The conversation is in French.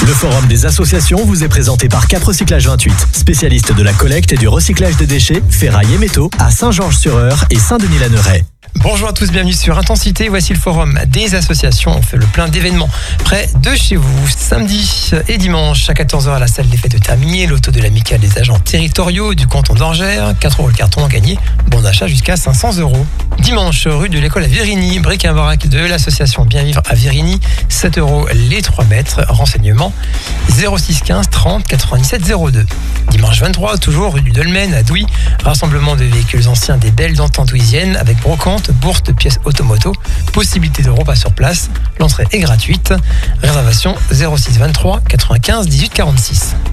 Le forum des associations vous est présenté par Cap Recyclage 28, spécialiste de la collecte et du recyclage des déchets, ferraille et métaux à Saint-Georges-sur-Eure et Saint-Denis-la-Neuraie. Bonjour à tous, bienvenue sur Intensité. Voici le forum des associations. On fait le plein d'événements près de chez vous. Samedi et dimanche à 14h à la salle des fêtes de Terminier, l'auto de l'amicale des agents territoriaux du canton d'Orgères. 4 € le carton à gagner, bon d'achat jusqu'à 500 €. Dimanche, rue de l'école à Virigny, bric-à-brac de l'association Bien Vivre à Virigny. 7 € les 3 mètres. Renseignements 06 15 30 97 02. Dimanche 23, toujours rue du Dolmen à Douy. Rassemblement de véhicules anciens des belles d'antan douisiennes avec brocante, bourse de pièces automoto, possibilité de repas sur place. L'entrée est gratuite. Réservation 06 23 95 18 46.